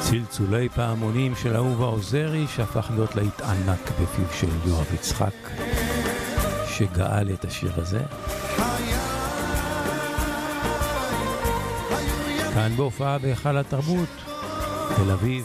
צלצולי פעמונים של אהובה עוזרי שהפך להיות להיט ענק בפיו של יואב יצחק שגאל את השיר הזה. כאן בהופעה בהיכל התרבות תל אביב.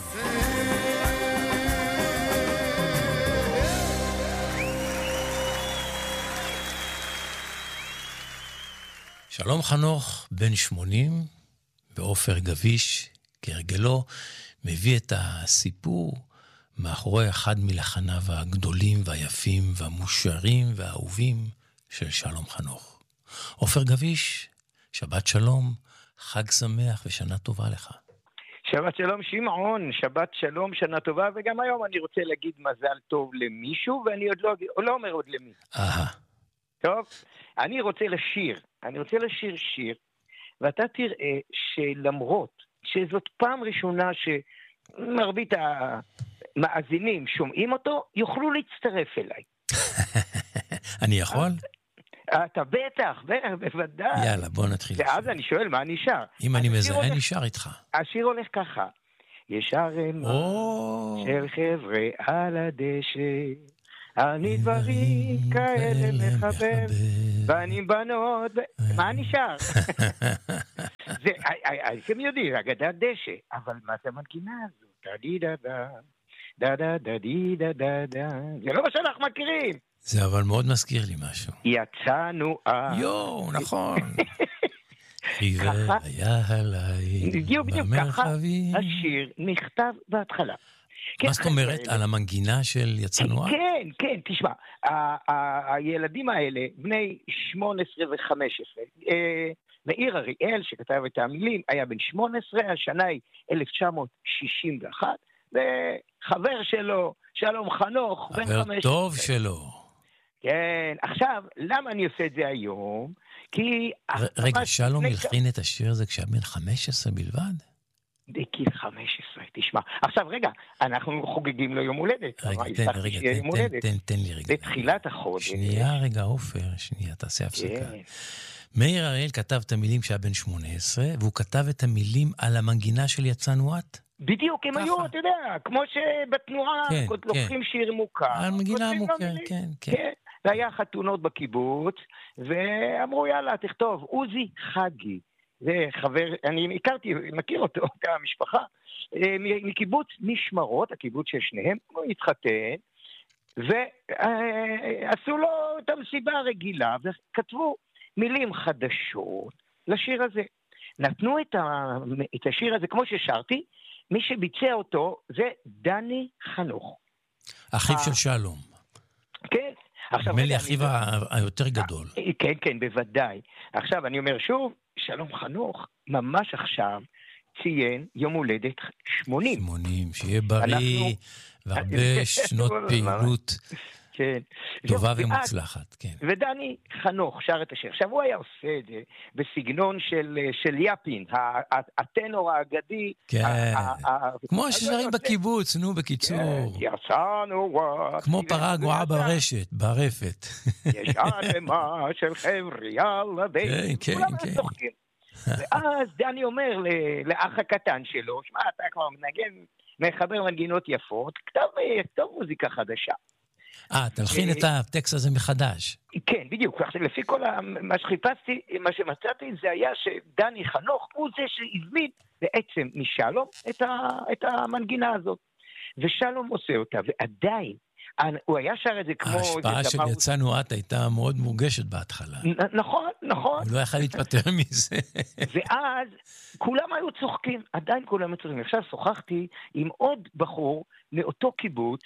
שלום חנוך בן 80 ועופר גביש כהרגלו מביא את הסיפור מאחורי אחד מלחניו הגדולים והיפים והמושרים והאהובים של שלום חנוך. עופר גביש, שבת שלום, חג שמח ושנה טובה לך. שבת שלום שמעון, שבת שלום, שנה טובה, וגם היום אני רוצה להגיד מזל טוב למישהו, ואני עוד לא אומר עוד למי. טוב, אני רוצה לשיר שיר, ואתה תראה שלמרות שזאת פעם ראשונה שמרבית המאזינים שומעים אותו, יוכלו להצטרף אליי. אני יכול? אתה בטח, בוודאי. יאללה, בוא נתחיל. ואז אני שואל, מה נשאר? אם אני מזהה, נשאר איתך. השיר הולך ככה. יש ערימה של חבר'ה על הדשא, אני דברים כאלה מחבר, ואני בנות, מה נשאר? אתם יודעים, אגדת דשא, אבל מה זה המנגינה הזו? זה לא מה שאנחנו מכירים. זה אבל מאוד מזכיר לי משהו. יצאנו נכון. חיוור היה עליי במרחבים. השיר נכתב בהתחלה. מה זאת אומרת? על המנגינה של יצאנו? כן, תשמע, הילדים האלה, בני 18 ו-15, מאיר אריאל שכתב את המילים, היה בן 18, השנה היא 1961, וחבר שלו, שלום חנוך, בן 15. חבר טוב שלו. כן, עכשיו, למה אני עושה את זה היום? כי... רגע, שלום הלחין את השיר הזה כשהיה בן 15 בלבד? בגיל 15, תשמע. עכשיו, רגע, אנחנו חוגגים לו יום הולדת. רגע, תן לי רגע. בתחילת החודש. שנייה, רגע, עופר, תעשה הפסקה. מאיר אריאל כתב את המילים שהיה בן 18, והוא כתב את המילים על המנגינה של יצאנו את? בדיוק, הם היו, אתה יודע, כמו שבתנועה לוקחים שיר מוכר. על מנגינה מוכר, כן. והיה חתונות בקיבוץ, ואמרו, יאללה, תכתוב, עוזי חגי. זה חבר, אני מכיר אותו, את המשפחה, מקיבוץ משמרות, הקיבוץ של שניהם, הוא התחתן, ועשו לו את המסיבה הרגילה, וכתבו מילים חדשות לשיר הזה. נתנו את השיר הזה, כמו ששרתי, מי שביצע אותו זה דני חנוך. אחיו של שלום. כן. מלי אחיו היותר גדול. כן, בוודאי. עכשיו אני אומר שוב, שלום חנוך ממש עכשיו ציין יום הולדת 80. 80, שיהיה בריא והרבה שנות פעילות טובה ומוצלחת. ודני חנוך שר את השיר. עכשיו הוא היה עושה את זה בסגנון של יפין, הטנור האגדי. כן, כמו ששרים בקיבוץ, נו בקיצור. יצאנו כמו פרה גועה ברפת. יש ערימה של חבר'ה על הדשא. כולם צוחקים. ואז דני אומר לאח הקטן שלו, שמע, אתה כבר מחבר מנגינות יפות, כתב מוזיקה חדשה. תלחין את הטקסט הזה מחדש. כן, בדיוק. לפי כל מה שחיפשתי, מה שמצאתי, זה היה שדני חנוך הוא זה שהזמין בעצם משלום את המנגינה הזאת. ושלום עושה אותה, ועדיין, הוא היה שר את זה כמו... ההשפעה של יצאנו את הייתה מאוד מורגשת בהתחלה. נכון. הוא לא יכול להתפטר מזה. ואז כולם היו צוחקים, עדיין כולם צוחקים. עכשיו שוחחתי עם עוד בחור מאותו קיבוץ,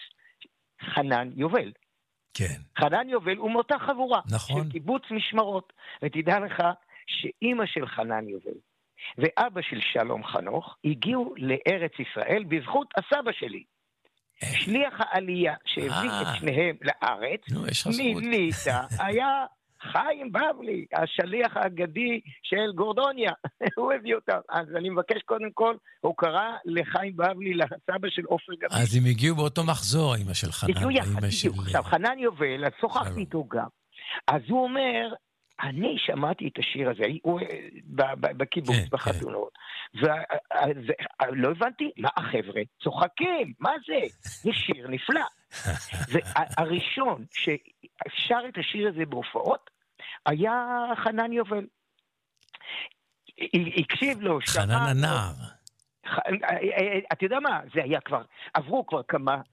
חנן יובל. כן. חנן יובל הוא מאותה חבורה. נכון. של קיבוץ משמרות. ותדע לך שאימא של חנן יובל ואבא של שלום חנוך הגיעו לארץ ישראל בזכות הסבא שלי. שליח העלייה שהביא את שניהם לארץ, מליטא, היה חיים בבלי, השליח האגדי של גורדוניה. הוא הביא אותם. אז אני מבקש קודם כל, הוא קרא לחיים בבלי, לסבא של עופר גביש. אז הם הגיעו באותו מחזור, אמא של חנן. הגיעו יחד, בדיוק. עכשיו, חנן יובל, אז שוחחתי איתו גם. אז הוא אומר, אני שמעתי את השיר הזה, בקיבוץ, בחתונות, ולא הבנתי, מה החבר'ה צוחקים, מה זה? זה שיר נפלא. והראשון ששר את השיר הזה בהופעות, היה חנן יובל. הקשיב לו, חנן הנער. אתה יודע מה? זה היה כבר, עברו כבר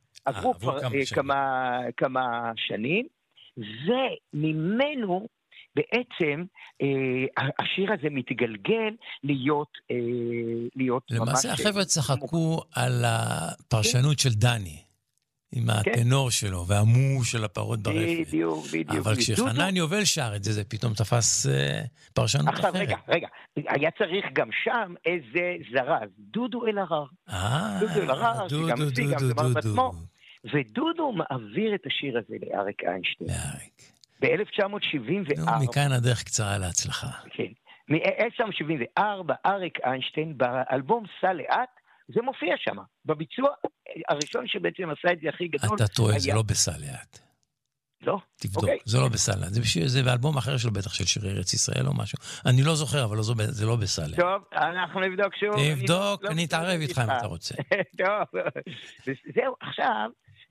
כמה שנים, וממנו בעצם השיר הזה מתגלגל להיות למעשה החבר'ה צחקו על הפרשנות של דני, עם הטנור שלו, והמו של הפרות ברפת. בדיוק. אבל כשחנן יובל שר את זה, זה פתאום תפס פרשנות אחרת. עכשיו, רגע, היה צריך גם שם איזה זרז, דודו אלהרר. דודו אלהרר, שגם מציג, גם זמר בעצמו. ודודו מעביר את השיר הזה לאריק איינשטיין. ב-1974. מכאן הדרך קצרה להצלחה. כן. מ-1974, אריק איינשטיין, באלבום סע לאט, זה מופיע שם. בביצוע הראשון שבעצם עשה את זה הכי גדול. אתה טועה, זה לא בסע לאט. לא? תבדוק, זה לא בסע לאט. זה באלבום אחר שלו, בטח של שירי ארץ ישראל או משהו. אני לא זוכר, אבל זה לא בסע לאט. טוב, אנחנו נבדוק שוב. תבדוק, אני אתערב איתך אם אתה רוצה. טוב, זהו, עכשיו,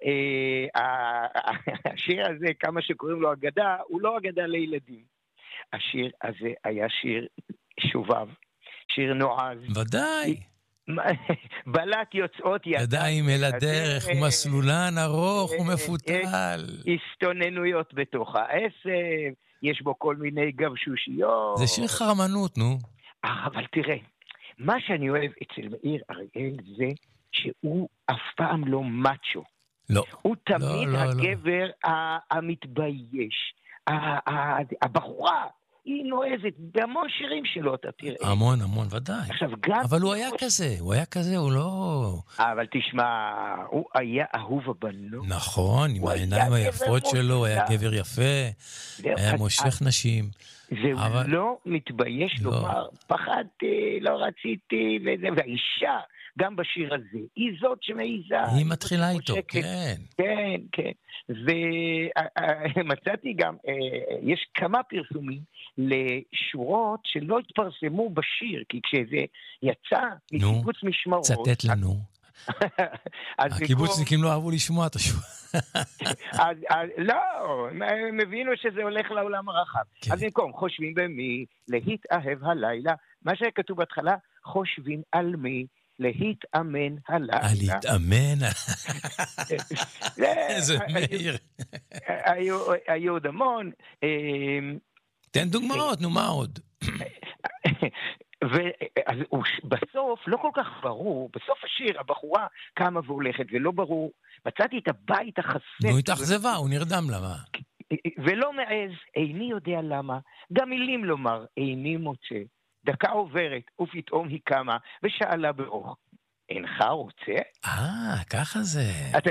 השיר הזה, כמה שקוראים לו אגדה, הוא לא אגדה לילדים. השיר הזה היה שיר שובב, שיר נועז. ודאי. בלט יוצאות ידיים אל הדרך, ומסלולן ארוך ומפותל. הסתוננויות בתוך העשב, יש בו כל מיני גבשושיות. זה שיר חרמנות, נו. אבל תראה, מה שאני אוהב אצל מאיר אריאל זה שהוא אף פעם לא מאצ'ו. לא. הוא תמיד הגבר המתבייש. הבחורה היא נועזת בהמון שירים שלו, אתה תראה. המון, ודאי. אבל הוא היה כזה, הוא לא... אבל תשמע, הוא היה אהוב הבנות. נכון, עם העיניים היפות שלו, הוא היה גבר יפה, היה מושך נשים. והוא לא מתבייש לומר, פחדתי, לא רציתי, והאישה, גם בשיר הזה, היא זאת שמעיזה. היא מתחילה איתו, כן. כן. ומצאתי גם, יש כמה פרסומים לשורות שלא התפרסמו בשיר, כי כשזה יצא מקיבוץ משמרות... צטט לנו. הקיבוצניקים לא אהבו לשמוע את השורה. לא, הם הבינו שזה הולך לעולם הרחב. אז במקום, חושבים במי להתאהב הלילה, מה שהיה כתוב בהתחלה, חושבים על מי להתאמן הלילה. להתאמן? איזה מאיר. היו עוד המון. תן דוגמאות, נו מה עוד? ובסוף, לא כל כך ברור, בסוף השיר, הבחורה קמה והולכת, ולא ברור, מצאתי את הבית החסר. נו, התאכזבה, הוא נרדם למה? ולא מעז, איני יודע למה, גם מילים לומר, איני מוצא. דקה עוברת, ופתאום היא קמה, ושאלה ברוך, אינך רוצה? ככה זה.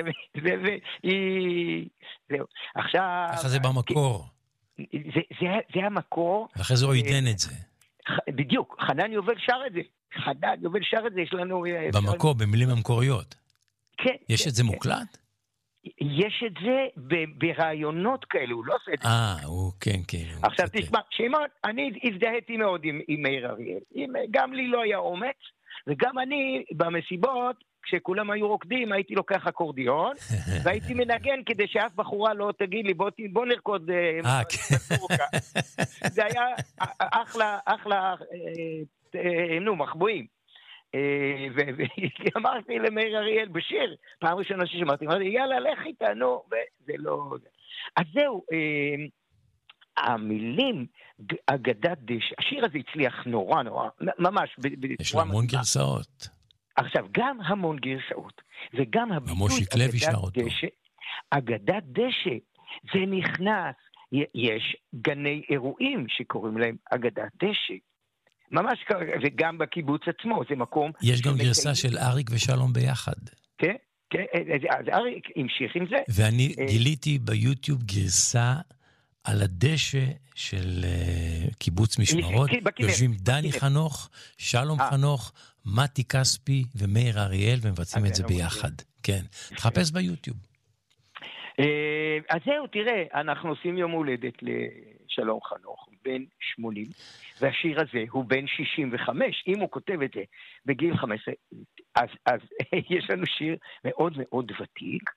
זהו. עכשיו... ככה זה במקור. זה המקור. ואחרי זה הוא עידן את זה. בדיוק, חנן יובל שר את זה. יש לנו... במקור, במילים המקוריות. כן. יש את זה מוקלט? יש את זה ברעיונות כאלה, הוא לא עושה את זה. כן. עכשיו תשמע, שמעון, אני הזדהיתי מאוד עם מאיר אריאל. גם לי לא היה אומץ, וגם אני במסיבות, כשכולם היו רוקדים, הייתי לוקח אקורדיון, והייתי מנגן כדי שאף בחורה לא תגיד לי, בוא נרקוד מזורקה. זה היה אחלה, מחבואים. ואמרתי למאיר אריאל בשיר, פעם ראשונה ששמעתי, אמרתי, יאללה, לך איתנו, וזה לא... אז זהו, המילים, אגדת דשא, השיר הזה הצליח נורא, ממש. יש לו המון גרסאות. עכשיו, גם המון גרסאות, וגם הביטוי אגדת דשא, אגדת דשא, זה נכנס, יש גני אירועים שקוראים להם אגדת דשא, ממש ככה, וגם בקיבוץ עצמו, זה מקום... יש גם גרסה של אריק ושלום ביחד. כן, אז אריק המשיך עם זה. ואני גיליתי ביוטיוב גרסה על הדשא של קיבוץ משמרות, יושבים דני חנוך, שלום חנוך, מתי כספי ומאיר אריאל, ומבצעים את זה ביחד. כן, תחפש ביוטיוב. אז זהו, תראה, אנחנו עושים יום הולדת שלום חנוך בן 80, והשיר הזה הוא בן 65. אם הוא כותב את זה בגיל 15, אז יש לנו שיר מאוד מאוד ותיק,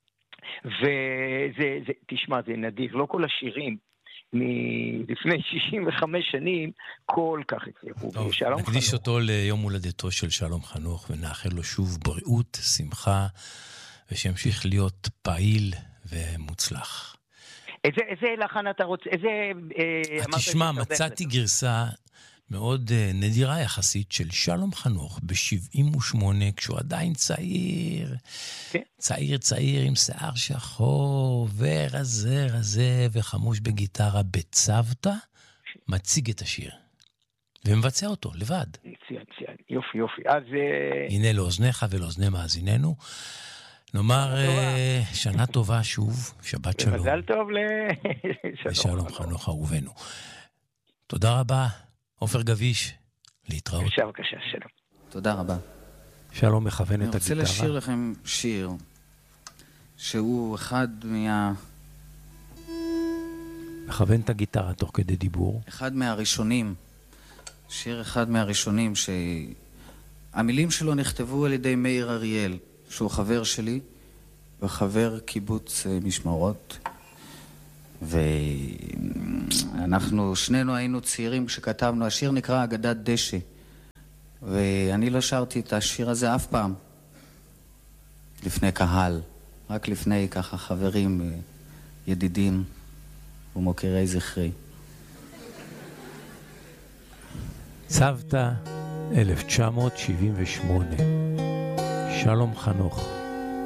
תשמע, זה נדיר, לא כל השירים מלפני 65 שנים כל כך הצליחו. טוב, נקדיש אותו ליום הולדתו של שלום חנוך, ונאחל לו שוב בריאות, שמחה, ושימשיך להיות פעיל ומוצלח. איזה לחן אתה רוצה? תשמע, מצאתי גרסה מאוד נדירה יחסית של שלום חנוך ב-78, כשהוא עדיין צעיר, צעיר עם שיער שחור ורזה וחמוש בגיטרה בצוותא, מציג את השיר ומבצע אותו לבד. ציין, יופי. אז הנה לאוזניך ולאוזני מאזיננו נאמר שנה טובה שוב, שבת שלום. מזל טוב לשלום חנוך אהובנו. תודה רבה, עופר גביש, להתראות. בבקשה, שלום. תודה רבה. שלום מכוון את הגיטרה. אני רוצה לשיר לכם שיר שהוא אחד מכוון את הגיטרה תוך כדי דיבור. שיר אחד מהראשונים שהמילים שלו נכתבו על ידי מאיר אריאל, שהוא חבר שלי וחבר קיבוץ משמרות, ואנחנו שנינו היינו צעירים כשכתבנו. השיר נקרא אגדת דשא, ואני לא שרתי את השיר הזה אף פעם לפני קהל, רק לפני ככה חברים, ידידים ומוקירי זכרי. צוותא 1978, שלום חנוך.